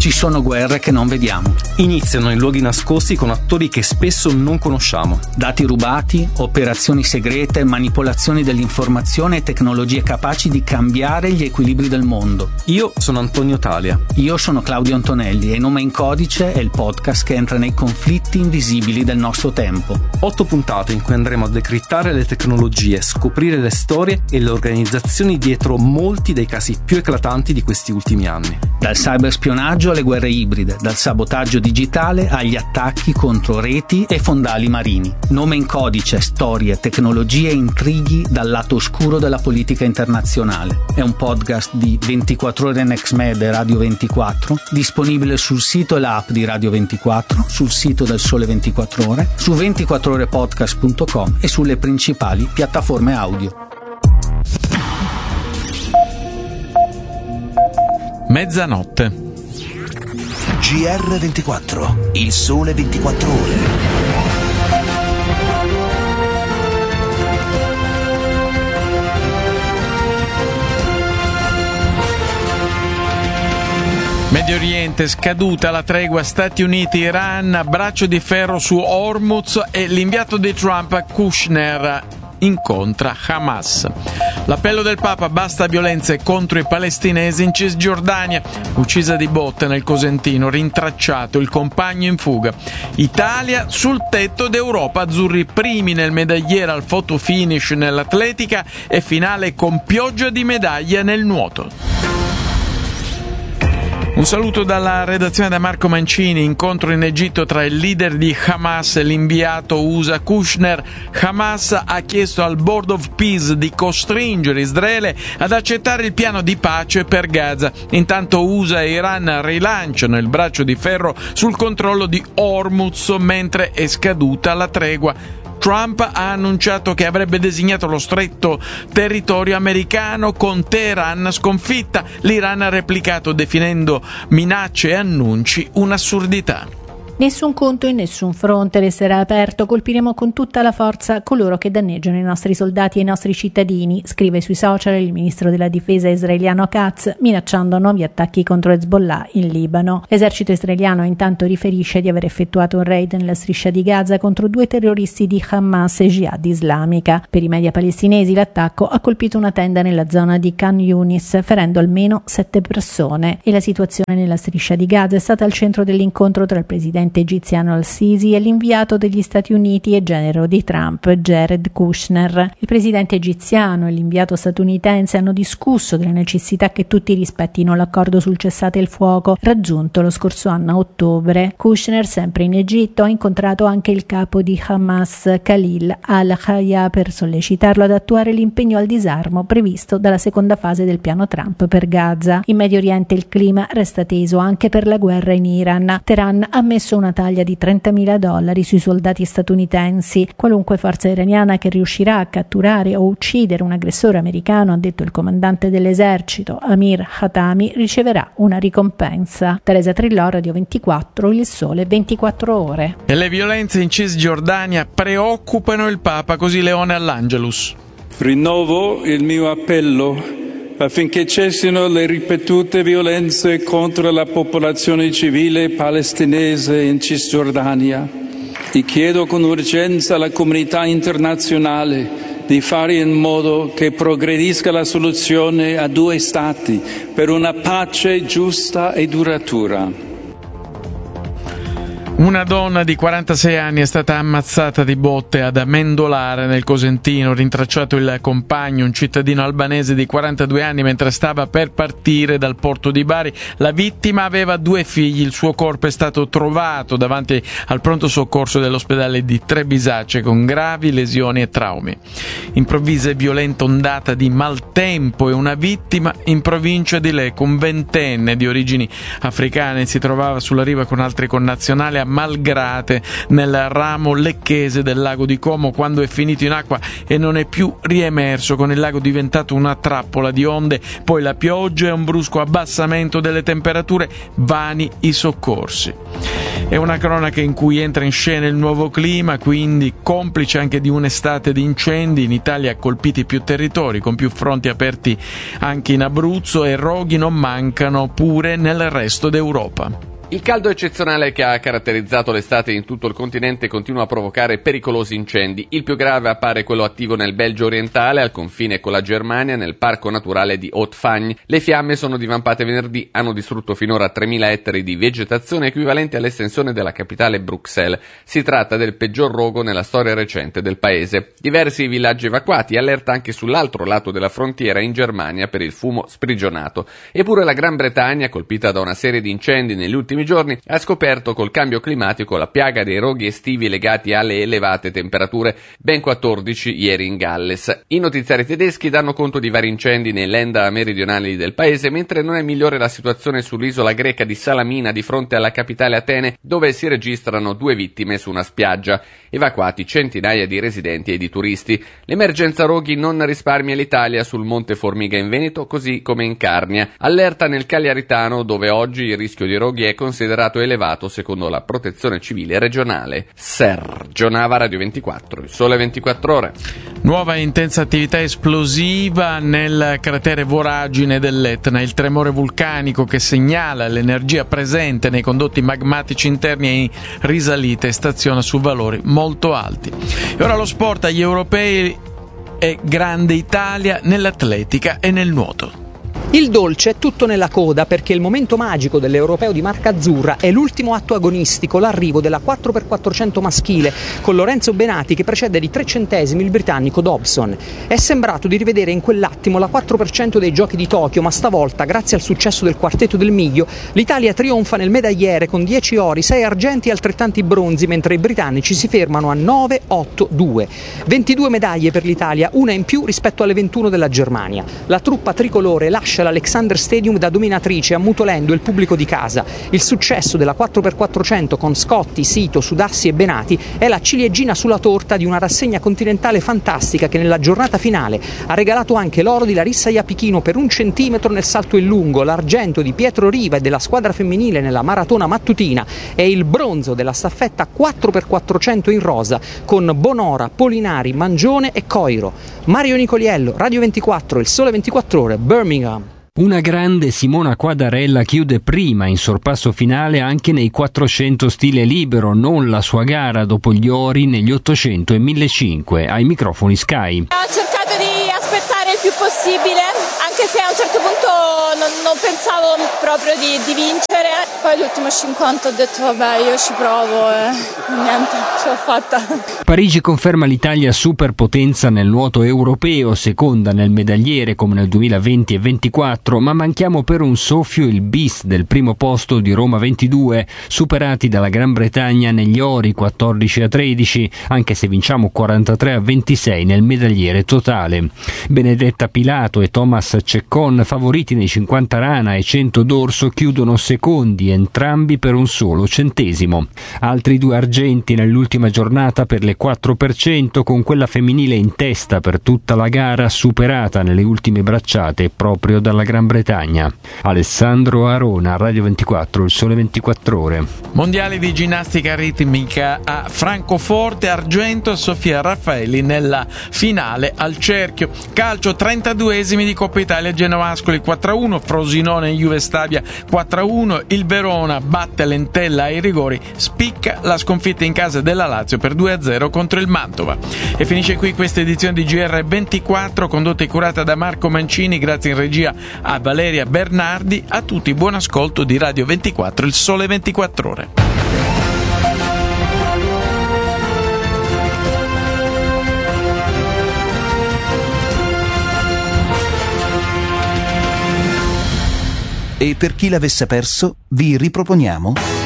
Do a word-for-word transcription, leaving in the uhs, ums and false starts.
Ci sono guerre che non vediamo. Iniziano in luoghi nascosti con attori che spesso non conosciamo. Dati rubati, operazioni segrete, manipolazioni dell'informazione e tecnologie capaci di cambiare gli equilibri del mondo. Io sono Antonio Talia. Io sono Claudio Antonelli e Nome in Codice è il podcast che entra nei conflitti invisibili del nostro tempo. Otto puntate in cui andremo a decrittare le tecnologie, scoprire le storie e le organizzazioni dietro molti dei casi più eclatanti di questi ultimi anni. Dal cyberspionaggio alle guerre ibride, dal sabotaggio digitale agli attacchi contro reti e fondali marini. Nome in Codice, storie, tecnologie e intrighi dal lato oscuro della politica internazionale. È un podcast di ventiquattro ore NextMed e Radio ventiquattro, disponibile sul sito e l'app di Radio ventiquattro, sul sito del Sole ventiquattro Ore, su ventiquattro ore podcast punto com e sulle principali piattaforme audio. Mezzanotte. G R ventiquattro, il Sole ventiquattro Ore. Medio Oriente, scaduta la tregua Stati Uniti-Iran, braccio di ferro su Hormuz e l'inviato di Trump Kushner incontra Hamas. L'appello del Papa: basta violenze contro i palestinesi in Cisgiordania. Uccisa di botte nel Cosentino, rintracciato il compagno in fuga. Italia sul tetto d'Europa, azzurri primi nel medagliere al photo finish nell'atletica e finale con pioggia di medaglie nel nuoto. Un saluto dalla redazione da Marco Mancini. Incontro in Egitto tra il leader di Hamas e l'inviato U S A Kushner. Hamas ha chiesto al Board of Peace di costringere Israele ad accettare il piano di pace per Gaza. Intanto U S A e Iran rilanciano il braccio di ferro sul controllo di Hormuz mentre è scaduta la tregua. Trump ha annunciato che avrebbe designato lo stretto territorio americano con Teheran sconfitta. L'Iran ha replicato definendo minacce e annunci un'assurdità. Nessun conto in nessun fronte resterà aperto, colpiremo con tutta la forza coloro che danneggiano i nostri soldati e i nostri cittadini, scrive sui social il ministro della difesa israeliano Katz, minacciando nuovi attacchi contro Hezbollah in Libano. L'esercito israeliano intanto riferisce di aver effettuato un raid nella striscia di Gaza contro due terroristi di Hamas e Jihad islamica. Per i media palestinesi l'attacco ha colpito una tenda nella zona di Khan Yunis, ferendo almeno sette persone, e la situazione nella striscia di Gaza è stata al centro dell'incontro tra il presidente egiziano al-Sisi e l'inviato degli Stati Uniti e genero di Trump Jared Kushner. Il presidente egiziano e l'inviato statunitense hanno discusso della necessità che tutti rispettino l'accordo sul cessate il fuoco raggiunto lo scorso anno a ottobre. Kushner, sempre in Egitto, ha incontrato anche il capo di Hamas Khalil al-Hayya per sollecitarlo ad attuare l'impegno al disarmo previsto dalla seconda fase del piano Trump per Gaza. In Medio Oriente il clima resta teso anche per la guerra in Iran. Teheran ha messo una taglia di trentamila dollari sui soldati statunitensi. Qualunque forza iraniana che riuscirà a catturare o uccidere un aggressore americano, ha detto il comandante dell'esercito Amir Hatami, riceverà una ricompensa. Teresa Trillò, Radio ventiquattro, il Sole ventiquattro Ore. E le violenze in Cisgiordania preoccupano il Papa, così Leone all'Angelus. Rinnovo il mio appello affinché cessino le ripetute violenze contro la popolazione civile palestinese in Cisgiordania. E chiedo con urgenza alla comunità internazionale di fare in modo che progredisca la soluzione a due stati per una pace giusta e duratura. Una donna di quarantasei anni è stata ammazzata di botte ad Amendolare nel Cosentino, rintracciato il compagno, un cittadino albanese di quarantadue anni, mentre stava per partire dal porto di Bari. La vittima aveva due figli, il suo corpo è stato trovato davanti al pronto soccorso dell'ospedale di Trebisace con gravi lesioni e traumi. Improvvisa e violenta ondata di maltempo e una vittima in provincia di Lecco, un ventenne di origini africane, si trovava sulla riva con altri connazionali a Malgrate nel ramo lecchese del lago di Como, quando è finito in acqua e non è più riemerso, con il lago diventato una trappola di onde, poi la pioggia e un brusco abbassamento delle temperature, vani i soccorsi. È una cronaca in cui entra in scena il nuovo clima, quindi complice anche di un'estate di incendi. In Italia colpiti più territori, con più fronti aperti anche in Abruzzo, e roghi non mancano pure nel resto d'Europa. Il caldo eccezionale che ha caratterizzato l'estate in tutto il continente continua a provocare pericolosi incendi. Il più grave appare quello attivo nel Belgio orientale, al confine con la Germania, nel parco naturale di Haute-Fagne. Le fiamme sono divampate venerdì, hanno distrutto finora tremila ettari di vegetazione, equivalenti all'estensione della capitale Bruxelles. Si tratta del peggior rogo nella storia recente del paese. Diversi villaggi evacuati, allerta anche sull'altro lato della frontiera in Germania per il fumo sprigionato. Eppure la Gran Bretagna, colpita da una serie di incendi negli ultimi giorni, ha scoperto col cambio climatico la piaga dei roghi estivi legati alle elevate temperature, ben quattordici ieri in Galles. I notiziari tedeschi danno conto di vari incendi nei land meridionali del paese, mentre non è migliore la situazione sull'isola greca di Salamina, di fronte alla capitale Atene, dove si registrano due vittime su una spiaggia, evacuati centinaia di residenti e di turisti. L'emergenza roghi non risparmia l'Italia sul Monte Formiga in Veneto, così come in Carnia. Allerta nel Cagliaritano, dove oggi il rischio di roghi è considerato elevato secondo la protezione civile regionale. Sergio Nava, Radio ventiquattro, il Sole ventiquattro Ore. Nuova intensa attività esplosiva nel cratere voragine dell'Etna. Il tremore vulcanico che segnala l'energia presente nei condotti magmatici interni è in risalita e staziona su valori molto alti. E ora lo sport agli europei e grande Italia nell'atletica e nel nuoto. Il dolce è tutto nella coda, perché il momento magico dell'Europeo di marca azzurra è l'ultimo atto agonistico, l'arrivo della quattro per quattrocento maschile, con Lorenzo Benati che precede di tre centesimi il britannico Dobson. È sembrato di rivedere in quell'attimo la quattro per cento dei giochi di Tokyo, ma stavolta, grazie al successo del quartetto del Miglio, l'Italia trionfa nel medagliere con dieci ori, sei argenti e altrettanti bronzi, mentre i britannici si fermano a nove otto due. ventidue medaglie per l'Italia, una in più rispetto alle ventuno della Germania. La truppa tricolore lascia l'Alexander Stadium da dominatrice, ammutolendo il pubblico di casa. Il successo della quattro per quattrocento con Scotti, Sito, Sudassi e Benati è la ciliegina sulla torta di una rassegna continentale fantastica che nella giornata finale ha regalato anche l'oro di Larissa Iapichino per un centimetro nel salto in lungo, l'argento di Pietro Riva e della squadra femminile nella maratona mattutina e il bronzo della staffetta quattro per quattrocento in rosa con Bonora, Polinari, Mangione e Coiro. Mario Nicoliello, Radio ventiquattro, il Sole ventiquattro Ore, Birmingham. Una grande Simona Quadarella chiude prima in sorpasso finale anche nei quattrocento stile libero, non la sua gara dopo gli ori negli ottocento e millecinquecento. Ai microfoni Sky. Ho cercato di aspettare il più possibile, anche se a un certo punto non, non pensavo proprio di, di vincere. Poi l'ultimo cinquanta ho detto vabbè, io ci provo e niente, ce l'ho fatta. Parigi conferma l'Italia superpotenza nel nuoto europeo, seconda nel medagliere come nel duemilaventi e ventiquattro, ma manchiamo per un soffio il bis del primo posto di Roma ventidue, superati dalla Gran Bretagna negli ori quattordici a tredici, anche se vinciamo quarantatré a ventisei nel medagliere totale. Benedetta Pilato e Thomas Ceccon, favoriti nei cinquanta rana e cento dorso, chiudono secondi entrambi per un solo centesimo. Altri due argenti nell'ultima giornata per le quattro per cento, con quella femminile in testa per tutta la gara, superata nelle ultime bracciate proprio dalla Gran Bretagna. Alessandro Arona, Radio ventiquattro, il Sole ventiquattro Ore. Mondiali di ginnastica ritmica a Francoforte, argento a Sofia Raffaelli nella finale al cerchio. Calcio, trentaduesimi di Coppa Italia, Genoa Ascoli quattro a uno, Frosinone Juve Stabia quattro a uno, il Verona batte l'Entella ai rigori, spicca la sconfitta in casa della Lazio per due a zero contro il Mantova. E finisce qui questa edizione di G R ventiquattro, condotta e curata da Marco Mancini, grazie in regia a Valeria Bernardi. A tutti buon ascolto di Radio ventiquattro, il Sole ventiquattro Ore. E per chi l'avesse perso, vi riproponiamo